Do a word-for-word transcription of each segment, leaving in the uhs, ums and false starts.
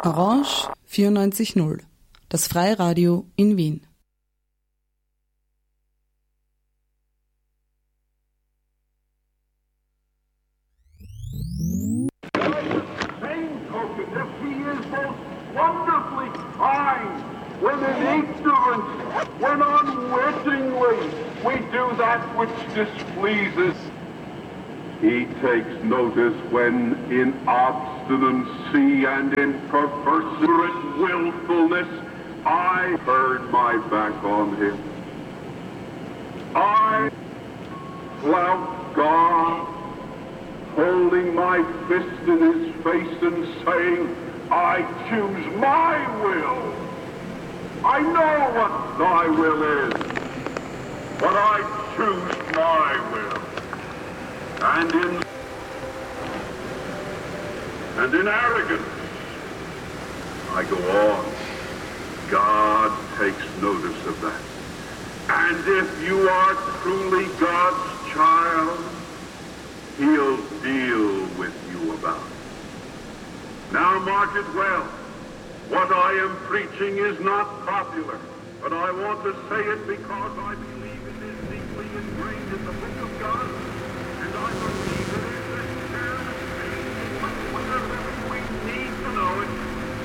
Orange vierundneunzig Komma null, das Freiradio in Wien. Wonderfully kind, when in ignorance, when unwittingly we do that which displeases. He takes notice when in obstinacy and in perverse willfulness I turn my back on him. I flout God, holding my fist in his face and saying, I choose my will. I know what thy will is, but I choose my will. And in and in arrogance, I go on. God takes notice of that. And if you are truly God's child, he'll deal with you about it. Now mark it well. What I am preaching is not popular, but I want to say it because I believe it is deeply ingrained in the book of God, and I believe it is necessary whenever we need to know it.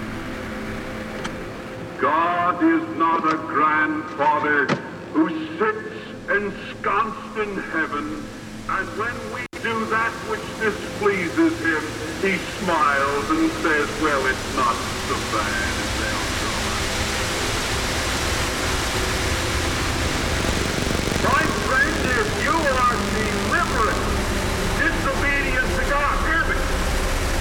God is not a grandfather who sits ensconced in heaven, and when we do that which displeases him, he smiles and says, well, it's not so bad as they'll go. My friend, if you are deliberate